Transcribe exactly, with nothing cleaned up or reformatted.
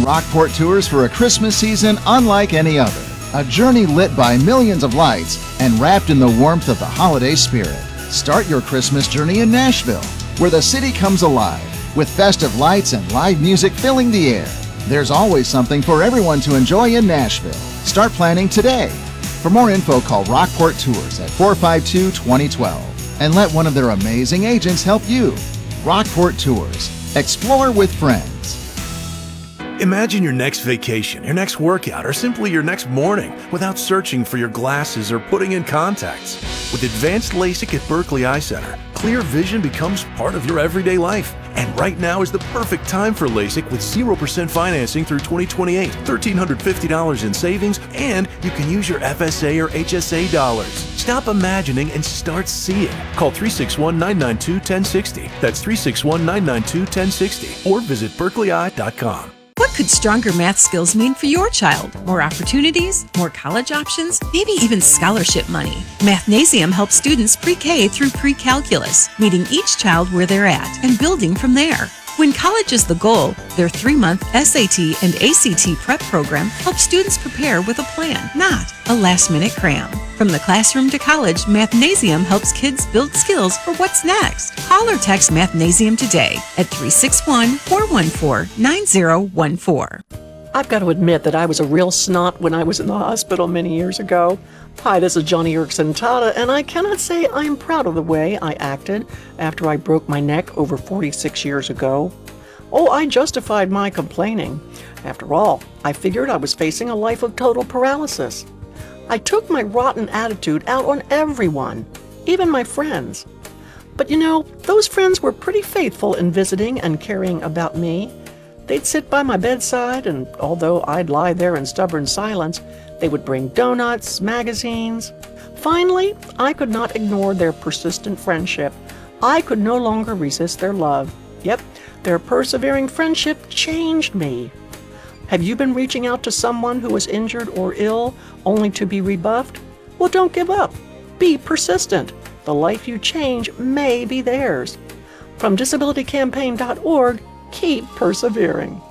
Join Rockport Tours for a Christmas season unlike any other. A journey lit by millions of lights and wrapped in the warmth of the holiday spirit. Start your Christmas journey in Nashville, where the city comes alive with festive lights and live music filling the air. There's always something for everyone to enjoy in Nashville. Start planning today. For more info, call Rockport Tours at four five two, two zero one two and let one of their amazing agents help you. Rockport Tours. Explore with friends. Imagine your next vacation, your next workout, or simply your next morning without searching for your glasses or putting in contacts. With advanced LASIK at Berkeley Eye Center, clear vision becomes part of your everyday life. And right now is the perfect time for LASIK with zero percent financing through twenty twenty-eight, one thousand three hundred fifty dollars in savings, and you can use your F S A or H S A dollars. Stop imagining and start seeing. Call three six one, nine nine two, one zero six zero. That's three six one, nine nine two, one zero six zero. Or visit berkeley eye dot com. What could stronger math skills mean for your child? More opportunities, more college options, maybe even scholarship money. Mathnasium helps students pre-K through pre-calculus, meeting each child where they're at and building from there. When college is the goal, their three-month S A T and A C T prep program helps students prepare with a plan, not a last-minute cram. From the classroom to college, Mathnasium helps kids build skills for what's next. Call or text Mathnasium today at three six one, four one four, nine zero one four. I've got to admit that I was a real snot when I was in the hospital many years ago. Hi, this is Johnny Erickson Tada, and I cannot say I'm proud of the way I acted after I broke my neck over forty-six years ago. Oh, I justified my complaining. After all, I figured I was facing a life of total paralysis. I took my rotten attitude out on everyone, even my friends. But you know, those friends were pretty faithful in visiting and caring about me. They'd sit by my bedside, and although I'd lie there in stubborn silence, they would bring donuts, magazines. Finally, I could not ignore their persistent friendship. I could no longer resist their love. Yep, their persevering friendship changed me. Have you been reaching out to someone who was injured or ill only to be rebuffed? Well, don't give up. Be persistent. The life you change may be theirs. From disability campaign dot org, keep persevering.